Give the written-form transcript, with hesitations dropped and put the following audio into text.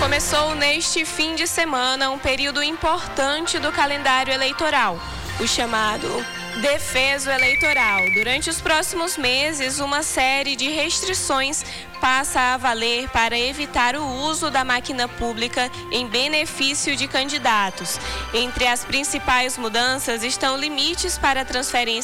Começou neste fim de semana um período importante do calendário eleitoral, o chamado defeso eleitoral. Durante os próximos meses, uma série de restrições passa a valer para evitar o uso da máquina pública em benefício de candidatos. Entre as principais mudanças estão limites para transferência